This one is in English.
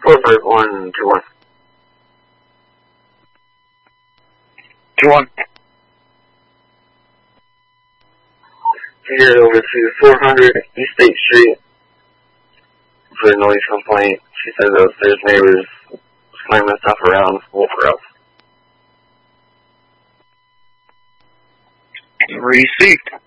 45121. 21. Here over to 400 East State Street for a noise complaint. She said the upstairs neighbors slamming stuff around Wolf Road. Received.